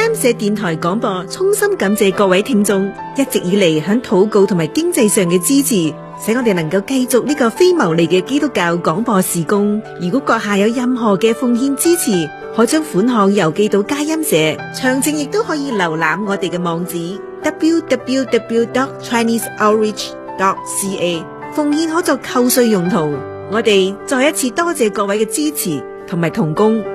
音社電台廣播衷心感謝各位聽眾一直以嚟響禱告同埋經濟上嘅支持，使我哋能夠繼續呢個非牟利嘅基督教廣播事工。如果閣下有任何嘅奉獻支持，可將款項郵寄到佳音社，詳情亦都可以瀏覽我哋嘅網址 www.chineseoutreach.ca， 奉獻可作扣稅用途。我哋再一次多謝各位嘅支持同埋同工。